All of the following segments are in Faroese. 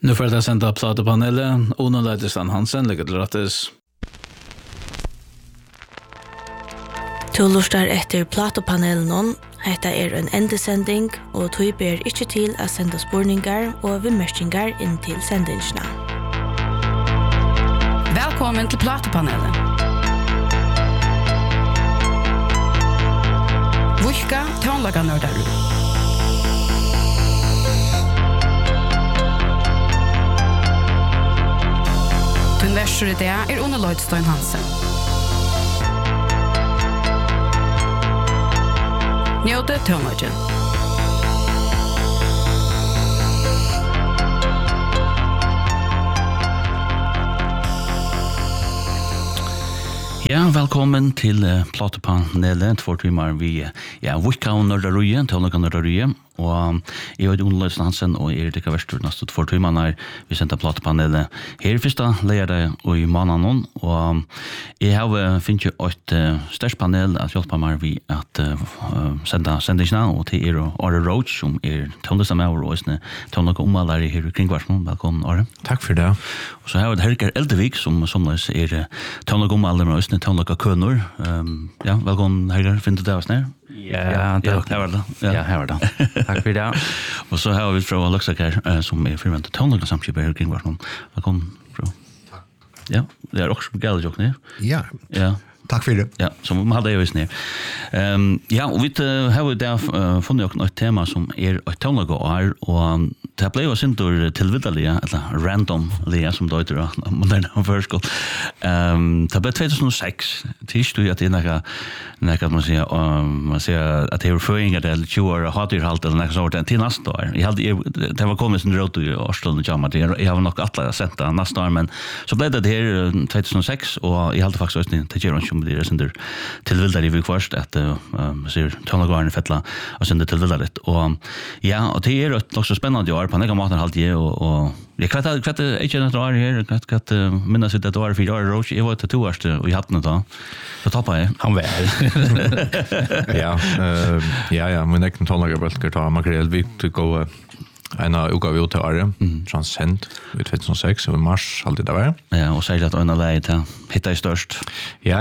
Nu får jag sända platepanelet. Ono Leidesland Hansen lägger till rättes. Du lustar etter platepanelen. Hetta en endesending, og du ber ikke til å sende spurningar og vimerkingar inn til sendingsna. Velkommen til platepanelet. Vuxka tonlaga nördaru. Den versor det Ono Leidesland Hansen. Njóta tónleikin. Ja, velkommen til platepanelet. 2 timer vi Vuxka og Nördarøye, tónleika Nördarøye. Og jeg er Ono Leidesland Hansen, og jeg er verster neste 2 timer vi sendte platepanelet her første leier og i måneden. Og jeg har finnet et størst panel at hjelpe meg vi at sende sendingsene, og til Are Roach, som tonleiksamauer og tonleika omvalgere her i Kringvarsmål. Velkommen, Are. Takk for det. Og så har vi Herker Eldevik, som tonleika omvalgere og tonleika kønner. Ja, velkommen, Herker. Finner du det oss ned? Ja, her var det. Ja, her var det. Takk for det. Og så har vi fra Luxaker, som firmentet tonleika samskipet her i Kringvarsmål. Velkommen, fra. Takk. Ja, det også galt jo ned. Ja. Ja. Takk for det. Ja, så vi hadde jo vis ned. Ja, og vi har jo der funnet jo et tema som et tonleika år, og det ble jo sindur tilviddelige, eller randomlige, som det heter moderne førskål. Det ble 2006, tids du at det man sier at det er føringer til 20 år hatirhalt eller noe sånt til neste år. Det var kommet sin råd i Årstånd og Jammer, jeg har nok alle sendt det neste år, men så ble det her 2006, og jeg halte faktisk også til Gjeron som blir sindur tilvildere i vikvarst, at man sier tonlegården i fettla og sindur tilvildere litt. Og ja, og det er nok så spennende år, på en egen måte har alltid, og jeg kvart ikke en år her, kvart minnes ut et år, 4 år, Roach, jeg var til 2 år, og jeg hadde noe da. Så tappet jeg. Han vel. Ja, min egen tonlagerbølger tar makrel vikt til gå en av uka vi ut til Are, Transcend, i 2006, i mars, alltid det var. Ja, og sier at øyne leie til hitta i størst. Ja.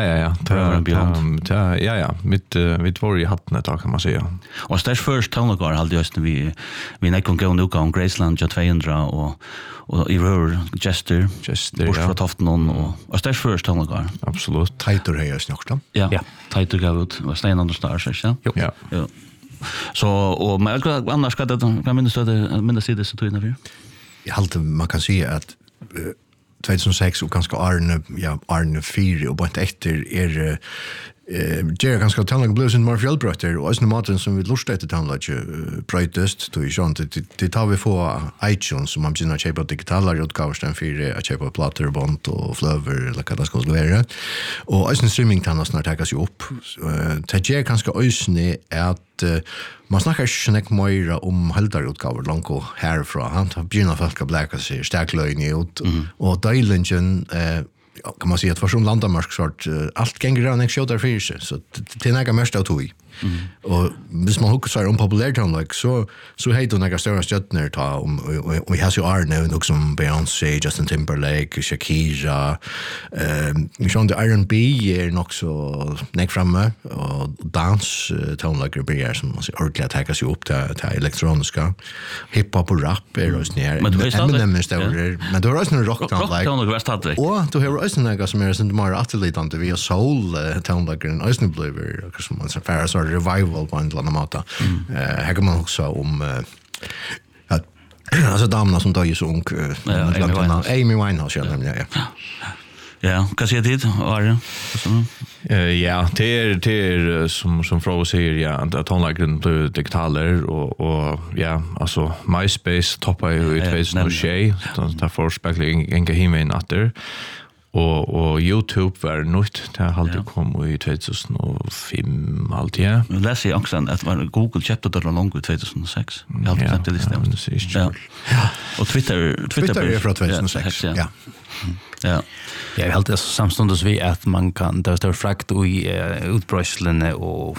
Mitt var i hatten et dag, kan man si. Og størst først tonlager hadde just vi nekkon gå en uka om Graceland, 200, og i rør, Jester, bort fra Toften, og størst først tonlager. Absolutt. Teitur heier snakta. Ja, Teitur gav ut, og Stein Anders Stars, ikke? Jo. Så, og men annars skal det, minnes det så tog innenfor? Jeg halte, man kan si at 2006 og ganske Arne 4 og bant etter gjør ganske tannlag ble sin mer fjellbrøtter, og også maten som vi lurte etter tannlag brøytest, det tar vi få iTunes, som man begynner å kjøpe digitale utgaver, den 4 å kjøpe plater, bont og fløver, eller hva det skal være. Og også streamingtannet snart tekkes jo opp. Det gjør ganske også at man snakker ikke nek mer om heldarutgaver langt herfra. Han begynner folk å bleka seg sterkløyne ut, og døylingen kan man si at for sånn landamarsk sort allt gänger av en kjøter fyrir seg, så det er mest av tog. Og hvis man hukker seg om populærtonlag, så heit hun nega større støttner ta om, og jeg har jo Arne, og som Beyoncé, Justin Timberlake, Shakira, R&B nok så nek framme, og dans-tonlager blir som man sier ordentlig at hekas jo opp til elektroniska. Hip-hop og rap også nere. Men du har også noen rock-tonlag. Og du har også noen som sånn mer attelitante via soul-tonlageren, også noen blir, som man sier, færre revival på en eller annen måte. Her kan man også om alltså damerna som dör så ung. Amy Winehouse, Ja, hva sier tid, Are? Ja, det er som Frode sier, ja, at tonlagren blir digitaler, og ja, altså, MySpace toppar jo i 2006, det får spekler enga himmelen atter, og YouTube var nytt, det har alltid kommet i 2005, alltid, ja. Jeg leser i aksen at Google kjøpte det langt i 2006. Jeg har alltid glemt det stemt. Ja, og Twitter er fra 2006, ja. Ja, jag helt det samstundes vi att man kan det står frakt i utbröslene och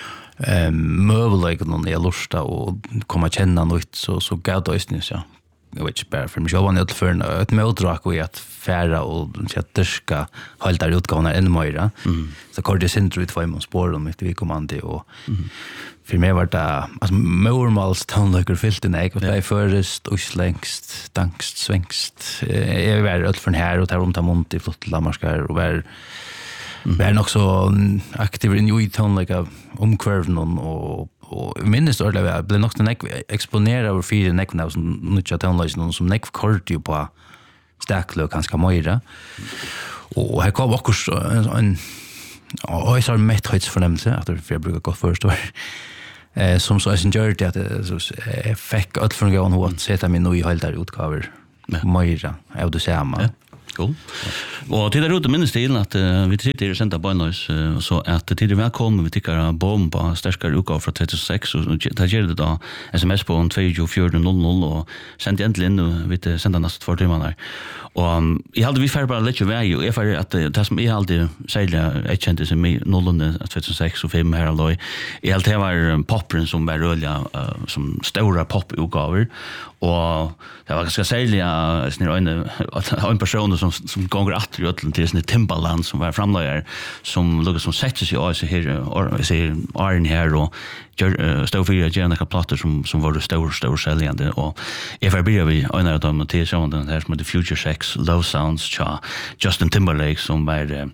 möbellägen och jag lusta och komma känna något så gav det just ja. jag vet inte bara för mig själv var för ett modrak och att färra och dyrka halta utgångar ännu mer. Så kordet syndrom ut var man spår om vi kommande och för mig var det alltså mormals tonlager fyllt in och det förrest och längst dankst svängst är väl öll från här och tar om ta mont i flott lamarskar och var nog så aktiv i tonlager omkvarven och minst ordentligt jag blev nog den exponera över 4 neckna som nutcha tonlager någon som neck kort ju på stäcklo ganska mycket och här kom också en och jag har mätt höjts förnämelse att jag brukar gå först som så är gör det att så fick allt från gång hur att sätta mig nu i helt där utgåvor myra av det samma. Cool. Och till det råd minns till att vi sitter i Santa Boynois så att det är välkommen vi tycker bomba starkare utgåva från 36 och det ger det då SMS på 2400 och sent egentligen nu vi sända nästa 2 timmar och jag hade vi för bara lägga väg och för att det som jag alltid säger jag kände som 2006 och 5 här alloy i allt det var poppen som var rulliga som stora poputgåvor och det var ganska sälja en person som gånger att göra till sin Timbaland som var framlägger som lukar som sätter sig alltså här och säger Arn här och stå för Jerna platter som var stor säljande och FRB vi en av dem till så den här med The Future Sex Love Sounds Justin Timberlake som var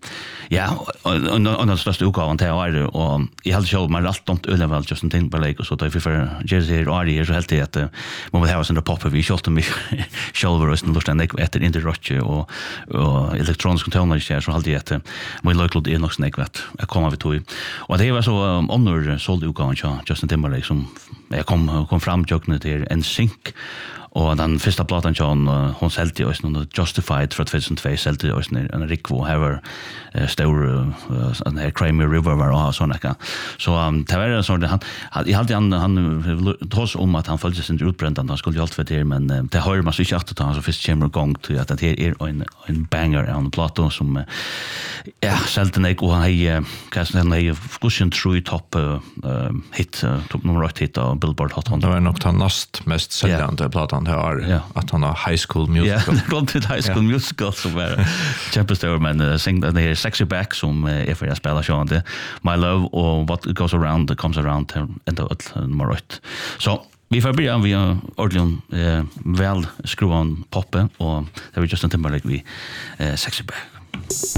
och den största utgåvan till är och I hade show man allt om ölevel Justin Timberlake och så där för Jersey Ari så helt det att man vill ha sån där pop vi shot mig shoulder och sen lustan efter inte roche och elektronisk container så hade det man local det nog snack vet jag kommer vi tog och det var så honor såld utgåvan Justin Timberlake som jag kom fram joggnet till en synk och den första plattan hon sålde oss någon Justified för 2002 sålde oss en Rickvo här stor en här Crimea River var och såna kan så det var så han I hade han tros om att han följde sin utbränd han skulle ju allt för det men det har man så inte att ta så först chamber gång till att det är en banger on the plateau som sålde nej och han kanske nej cushion through top hit top nummer 8 hit och Billboard Hot 100 det var nog den näst säljande plattan här att han har High School Musical. Ja, kom till High School Musical som var jättestor men sing den är Sexy Back som är för jag spelar så det My Love och What Goes Around Comes Around ända nummer 8. Så vi får börja vi ordligen väl skruva poppen och det var just en Timberlake vi Sexy Back.